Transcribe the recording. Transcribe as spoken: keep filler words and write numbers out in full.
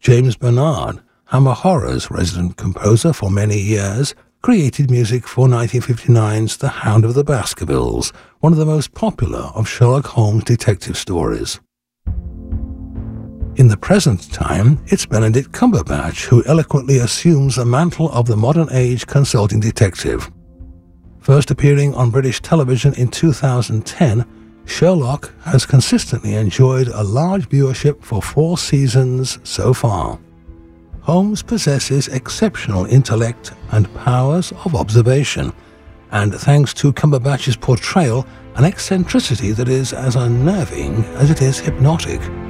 James Bernard, Hammer Horror's resident composer for many years, created music for nineteen fifty-nine's The Hound of the Baskervilles, one of the most popular of Sherlock Holmes' detective stories. In the present time, it's Benedict Cumberbatch who eloquently assumes the mantle of the modern-age consulting detective. First appearing on British television in two thousand ten, Sherlock has consistently enjoyed a large viewership for four seasons so far. Holmes possesses exceptional intellect and powers of observation, and thanks to Cumberbatch's portrayal, an eccentricity that is as unnerving as it is hypnotic.